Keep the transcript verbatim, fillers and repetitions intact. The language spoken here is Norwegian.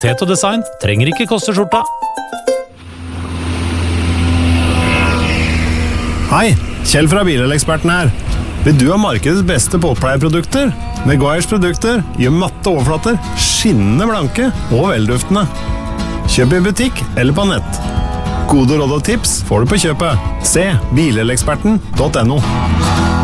Kvalitet og design trenger ikke koste skjorta. Hei, Kjell fra Bileleksperten her. Vil du ha markedets beste båtpleieprodukter? Meguiars produkter gjør matte overflater skinnende blanke og velduftende. Kjøp i butikk eller på nett. Gode råd og tips får du på kjøpet. Se bileleksperten punktum no.